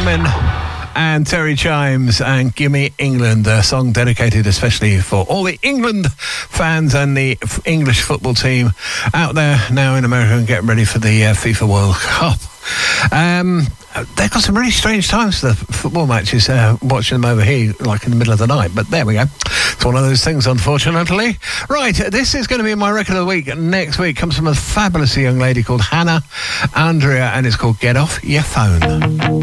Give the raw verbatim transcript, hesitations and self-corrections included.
Benjamin and Terry Chimes and Gimme England, a song dedicated especially for all the England fans and the f- English football team out there now in America and getting ready for the uh, FIFA World Cup. Um, they've got some really strange times for the football matches, uh, watching them over here like in the middle of the night, but there we go. It's one of those things, unfortunately. Right, this is going to be my record of the week. Next week comes from a fabulous young lady called Hannah Andrea, and it's called Get Off Your Phone.